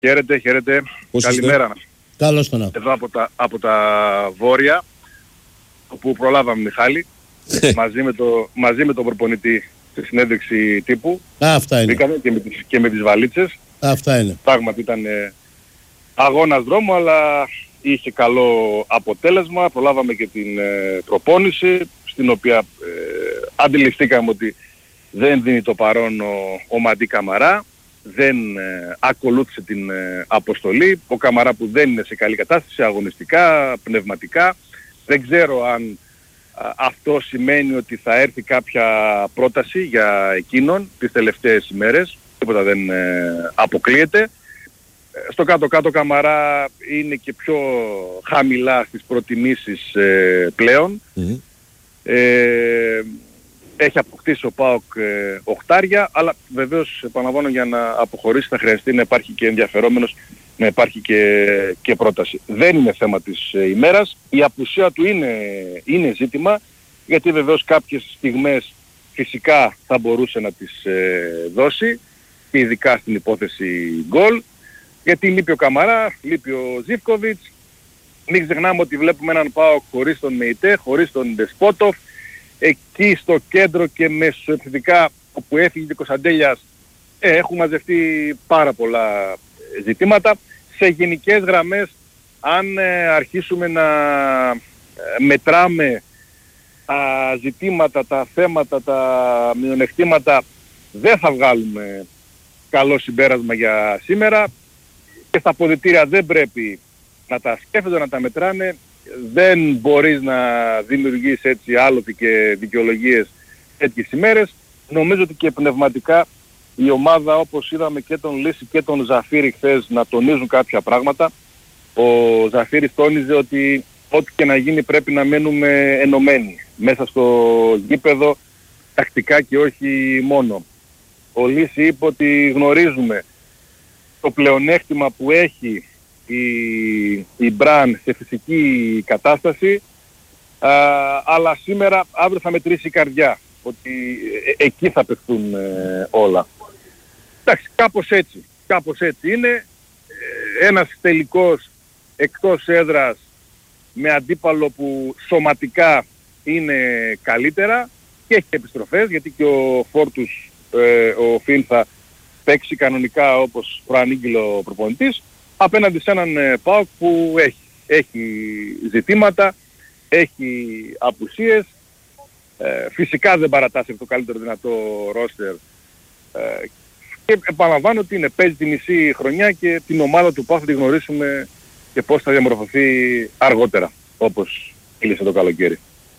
Χαίρετε. Καλημέρα. Καλώς τον άκου. Εδώ από τα Βόρεια, όπου προλάβαμε Μιχάλη, μαζί με τον προπονητή στη συνέντευξη τύπου. Αυτά είναι. Μπήκαμε και με τις βαλίτσες. Αυτά είναι. Πράγματι ήταν αγώνας δρόμου, αλλά είχε καλό αποτέλεσμα. Προλάβαμε και την προπόνηση, στην οποία αντιληφθήκαμε ότι δεν δίνει το παρόν ο Μαντί Καμαρά. Δεν ακολούθησε την αποστολή. Ο Καμαρά που δεν είναι σε καλή κατάσταση αγωνιστικά, πνευματικά. Δεν ξέρω αν αυτό σημαίνει ότι θα έρθει κάποια πρόταση για εκείνον τις τελευταίες ημέρες. Τίποτα δεν αποκλείεται. Στο κάτω-κάτω Καμαρά είναι και πιο χαμηλά στις προτιμήσεις πλέον. Έχει αποκτήσει ο ΠΑΟΚ οχτάρια, αλλά βεβαίως επαναλαμβάνω, για να αποχωρήσει θα χρειαστεί να υπάρχει και ενδιαφερόμενος, να υπάρχει και πρόταση. Δεν είναι θέμα της ημέρας, η απουσία του είναι ζήτημα, γιατί βεβαίως κάποιες στιγμές φυσικά θα μπορούσε να τις δώσει, και ειδικά στην υπόθεση γκολ, γιατί λείπει ο Καμαρά, λείπει ο Ζίβκοβιτς. Μην ξεχνάμε ότι βλέπουμε έναν ΠΑΟΚ χωρίς τον Μεϊτέ, χωρίς τον Ντεσπότοφ. Εκεί στο κέντρο και μεσοεπιθετικά, όπου έφυγε και ο Κωνσταντέλιας, έχουν μαζευτεί πάρα πολλά ζητήματα. Σε γενικές γραμμές, αν αρχίσουμε να μετράμε τα ζητήματα, τα θέματα, τα μειονεκτήματα, δεν θα βγάλουμε καλό συμπέρασμα για σήμερα. Και στα αποδυτήρια δεν πρέπει να τα σκέφτονται, να τα μετράνε. Δεν μπορείς να δημιουργείς έτσι άλοθη και δικαιολογίες τέτοιες ημέρες. Νομίζω ότι και πνευματικά η ομάδα, όπως είδαμε και τον Λύση και τον Ζαφύρη χθες να τονίζουν κάποια πράγματα. Ο Ζαφύρης τόνιζε ότι ό,τι και να γίνει πρέπει να μένουμε ενωμένοι μέσα στο γήπεδο, τακτικά και όχι μόνο. Ο Λύση είπε ότι γνωρίζουμε το πλεονέκτημα που έχει η Μπραν σε φυσική κατάσταση, αλλά σήμερα, αύριο θα μετρήσει η καρδιά, ότι εκεί θα παιχτούν όλα. Εντάξει, κάπως έτσι είναι. Ένας τελικός εκτός έδρας με αντίπαλο που σωματικά είναι καλύτερα και έχει επιστροφές, γιατί και ο Φόρτους, ο Φιλ, θα παίξει κανονικά όπως προανήγγειλε ο προπονητής, απέναντι σε έναν ΠΑΟΚ που έχει ζητήματα, έχει απουσίες. Φυσικά δεν παρατάσσει το καλύτερο δυνατό ρόστερ. Και επαναλαμβάνω ότι παίζει τη μισή χρονιά και την ομάδα του ΠΑΟΚ θα τη γνωρίσουμε και πώς θα διαμορφωθεί αργότερα, όπως κλείσε το καλοκαίρι.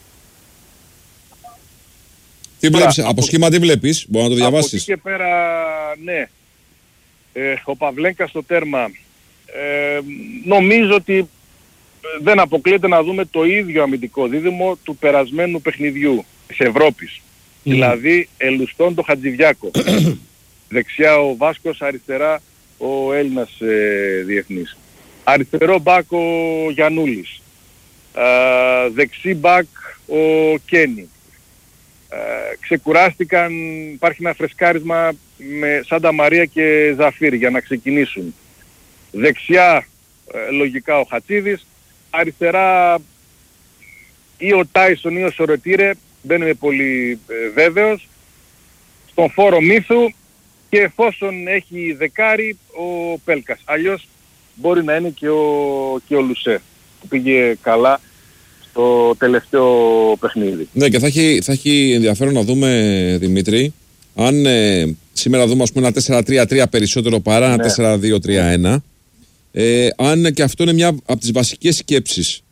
Τι βλέπεις, από σχήμα τι βλέπεις, μπορεί να το διαβάσεις? Από εκεί και πέρα, ναι. Ο Παυλένκα στο τέρμα. Νομίζω ότι δεν αποκλείεται να δούμε το ίδιο αμυντικό δίδυμο του περασμένου παιχνιδιού της Ευρώπης. Δηλαδή Ελουστών το Χατζηδιάκο. Δεξιά ο Βάσκος, αριστερά ο Έλληνας διεθνής. Αριστερό μπακ ο Γιαννούλης. Δεξί μπακ ο Κένι. Ξεκουράστηκαν, υπάρχει ένα φρεσκάρισμα με Σάντα Μαρία και Ζαφύρη για να ξεκινήσουν. Δεξιά λογικά ο Χατσίδης, αριστερά ή ο Τάισον ή ο Σορετήρε, δεν είμαι πολύ βέβαιος, στον φόρο Μύθου, και εφόσον έχει δεκάρι ο Πέλκας. Αλλιώς μπορεί να είναι και ο Λουσέ, που πήγε καλά στο τελευταίο παιχνίδι. Ναι, και θα έχει ενδιαφέρον να δούμε, Δημήτρη, αν σήμερα δούμε, ας πούμε, ένα 4-3-3 περισσότερο παρά ένα 4-2-3-1. Αν και αυτό είναι μια από τις βασικές σκέψεις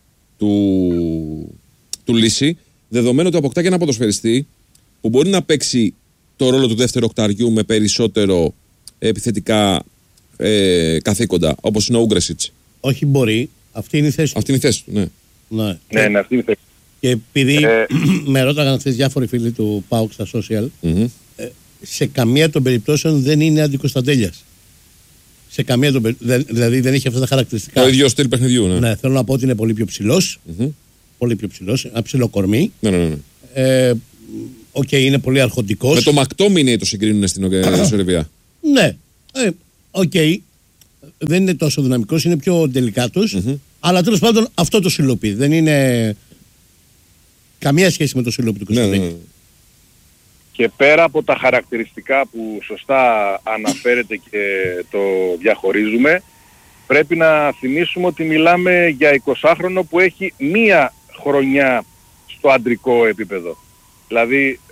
του Λύση, δεδομένου ότι αποκτά και ένα ποδοσφαιριστή που μπορεί να παίξει το ρόλο του δεύτερου οκταριού με περισσότερο επιθετικά καθήκοντα, όπως είναι ο Ούγκρεσιτς. Όχι μπορεί, αυτή είναι η θέση του. Αυτή είναι η θέση του, ναι. Ναι, αυτή είναι η θέση. Και επειδή με ρώταγαν χθες διάφοροι φίλοι του ΠΑΟΚ στα social, σε καμία των περιπτώσεων δεν είναι αντικωνσταντέλιας. Σε καμία των δηλαδή δεν έχει αυτά τα χαρακτηριστικά. Το ίδιο στυλ παιχνιδιού, ναι. Ναι, θέλω να πω ότι είναι πολύ πιο ψηλός. Πολύ πιο ψηλός, ένα ψηλό κορμί. Ναι. Είναι πολύ αρχοντικός. Με το Μακτόμινεϊ το συγκρίνουν στην Σερβία. Ναι, δεν είναι τόσο δυναμικός, είναι πιο τελικάτος. Αλλά τέλος πάντων αυτό το σιλοπί. Δεν είναι καμία σχέση με το σιλοπί του Κωνσταντέλια. Και πέρα από τα χαρακτηριστικά που σωστά αναφέρεται και το διαχωρίζουμε, πρέπει να θυμίσουμε ότι μιλάμε για 20χρονο που έχει μία χρονιά στο αντρικό επίπεδο. Δηλαδή,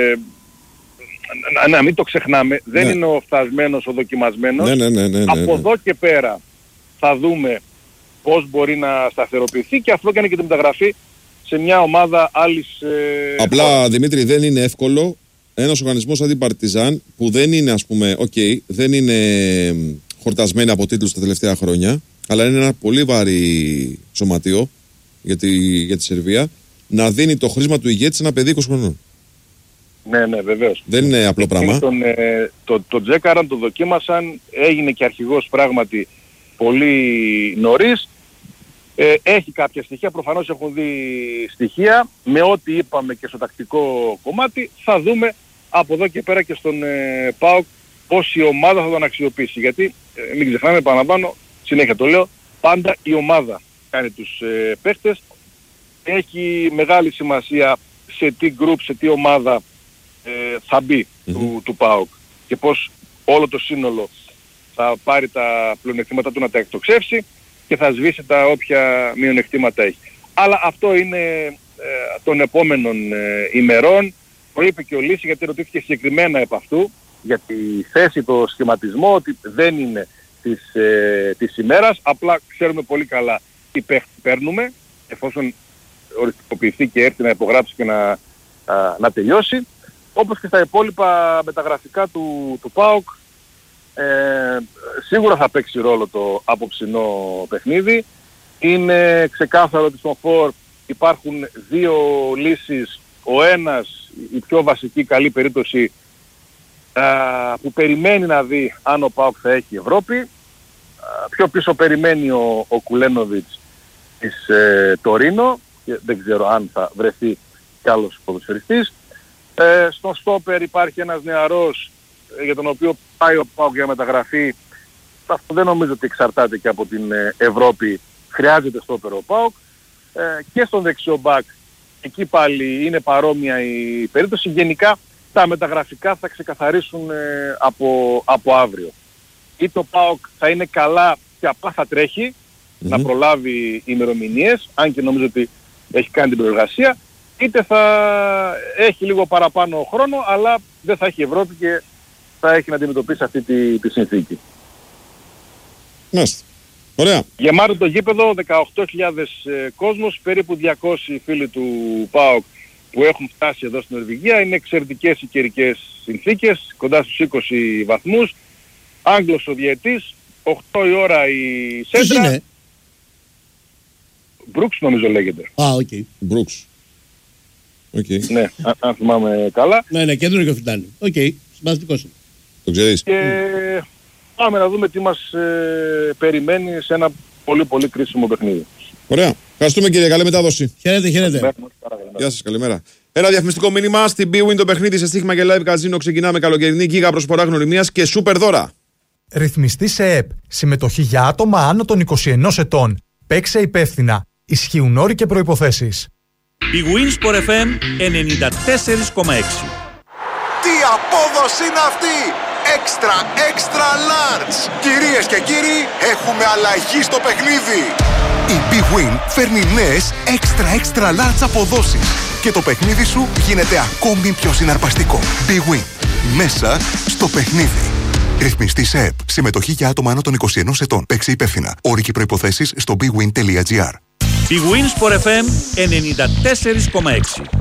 να μην το ξεχνάμε, δεν είναι ο φτασμένος, ο δοκιμασμένος. Από εδώ και πέρα θα δούμε πώς μπορεί να σταθεροποιηθεί και αυτό έκανε και την μεταγραφή σε μια ομάδα άλλης... Απλά, Δημήτρη, δεν είναι εύκολο ένας οργανισμός σαν την Παρτιζάν, που δεν είναι, ας πούμε, δεν είναι χορτασμένη από τίτλους τα τελευταία χρόνια, αλλά είναι ένα πολύ βαρύ σωματείο για τη Σερβία, να δίνει το χρήσμα του ηγέτη σε ένα παιδί 20 χρονών. Ναι, βεβαίως. Δεν είναι απλό πράγμα. Το τζέκαραν, το δοκίμασαν, έγινε και αρχηγός πράγματι πολύ νωρίς. Έχει κάποια στοιχεία, προφανώς έχουν δει στοιχεία. Με ό,τι είπαμε και στο τακτικό κομμάτι, θα δούμε από εδώ και πέρα και στον ΠΑΟΚ πώς η ομάδα θα τον αξιοποιήσει. Γιατί, μην ξεχνάμε, επαναλαμβάνω, συνέχεια το λέω, πάντα η ομάδα κάνει τους παίχτες. Έχει μεγάλη σημασία σε τι group, σε τι ομάδα θα μπει του ΠΑΟΚ και πώς όλο το σύνολο θα πάρει τα πλεονεκτήματα του να τα εκτοξεύσει και θα σβήσει τα όποια μειονεκτήματα έχει. Αλλά αυτό είναι των επόμενων ημερών. Το είπε και ο Λύση, γιατί ρωτήθηκε συγκεκριμένα επ' αυτού για τη θέση, το σχηματισμό, ότι δεν είναι της ημέρας. Απλά ξέρουμε πολύ καλά τι παίρνουμε, εφόσον οριστικοποιηθεί και έρθει να υπογράψει και να τελειώσει. Όπως και στα υπόλοιπα μεταγραφικά του ΠΑΟΚ, σίγουρα θα παίξει ρόλο το απόψινό παιχνίδι. Είναι ξεκάθαρο ότι στον φορ υπάρχουν δύο λύσεις. Ο ένας, η πιο βασική καλή περίπτωση, που περιμένει να δει αν ο ΠΑΟΚ θα έχει Ευρώπη. Πιο πίσω περιμένει ο Κουλένοβιτς της Τωρίνο και δεν ξέρω αν θα βρεθεί κι άλλος ποδοσφαιριστής. Στον στόπερ υπάρχει ένας νεαρός για τον οποίο πάει ο ΠΑΟΚ για μεταγραφή. Αυτό δεν νομίζω ότι εξαρτάται και από την Ευρώπη. Χρειάζεται στόπερ ο ΠΑΟΚ. Και στον δεξιό μπακ, εκεί πάλι είναι παρόμοια η περίπτωση. Γενικά τα μεταγραφικά θα ξεκαθαρίσουν από αύριο. Ή το ΠΑΟΚ θα είναι καλά και απλά θα τρέχει να προλάβει ημερομηνίες, αν και νομίζω ότι έχει κάνει την προεργασία, είτε θα έχει λίγο παραπάνω χρόνο, αλλά δεν θα έχει Ευρώπη και θα έχει να αντιμετωπίσει αυτή τη συνθήκη. Μάλιστα. Ωραία. Γεμάτο το γήπεδο, 18.000 κόσμος, περίπου 200 φίλοι του ΠΑΟΚ που έχουν φτάσει εδώ στην Νορβηγία. Είναι εξαιρετικές οι καιρικές συνθήκες, κοντά στους 20 βαθμούς. Άγγλος ο διαιτής, 8 η ώρα η σέντρα. Ποιος είναι? Μπρούξ νομίζω λέγεται. Οκ. Μπρούξ. Ναι, αν θυμάμαι καλά. Ναι, κέντρο και φυτάνει. Οκ, συμπαθητικός είναι. Το ξέρεις. Και πάμε να δούμε τι μας περιμένει σε ένα πολύ πολύ κρίσιμο παιχνίδι. Ωραία. Ευχαριστούμε κύριε, καλή μετάδοση. Χαίρετε. Γεια σας, καλημέρα. Ένα διαφημιστικό μήνυμα. Στην BWIN το παιχνίδι σε στοίχημα και live καζίνο ξεκινάμε καλοκαιρινή γίγα προσφορά γνωριμίας και σούπερ δώρα. Ρυθμιστή σε ΕΠ. Συμμετοχή για άτομα άνω των 21 ετών. Παίξε υπεύθυνα. Ισχύουν όροι και προϋποθέσεις. BWIN Sport FM 94,6. Τι απόδοση είναι αυτή! Extra large! Κυρίες και κύριοι, έχουμε αλλαγή στο παιχνίδι! Η BWIN φέρνει νέες extra large αποδόσεις και το παιχνίδι σου γίνεται ακόμη πιο συναρπαστικό. BWIN. Μέσα στο παιχνίδι. Ρυθμιστή σε ΕΠ. Συμμετοχή για άτομα άνω των 21 ετών. Παίξε υπεύθυνα. Όροι και προϋποθέσεις στο bwin.gr. BWIN Sport FM 94,6.